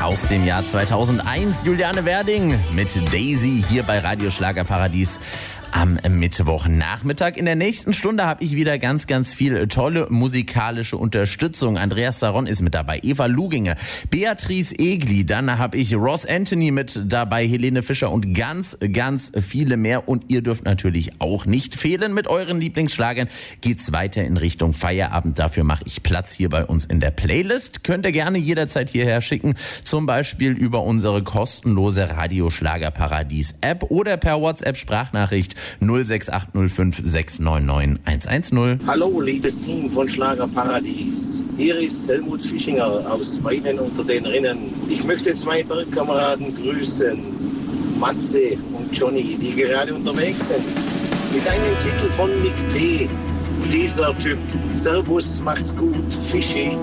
aus dem Jahr 2001. Juliane Werding mit Daisy hier bei Radio Schlagerparadies am Mittwochnachmittag. In der nächsten Stunde habe ich wieder ganz, ganz viel tolle musikalische Unterstützung. Andreas Saron ist mit dabei, Eva Luginger, Beatrice Egli, dann habe ich Ross Anthony mit dabei, Helene Fischer und ganz, ganz viele mehr. Und ihr dürft natürlich auch nicht fehlen. Mit euren Lieblingsschlagern geht's weiter in Richtung Feierabend. Dafür mache ich Platz hier bei uns in der Playlist. Könnt ihr gerne jederzeit hierher schicken, zum Beispiel über unsere kostenlose Radio Schlagerparadies App oder per WhatsApp Sprachnachricht 06805 699 110. Hallo, liebes Team von Schlagerparadies. Hier ist Helmut Fischinger aus Weiden unter den Rinnen. Ich möchte zwei Bergkameraden grüßen, Matze und Johnny, die gerade unterwegs sind. Mit einem Titel von Nick P. Dieser Typ. Servus, macht's gut, Fischi.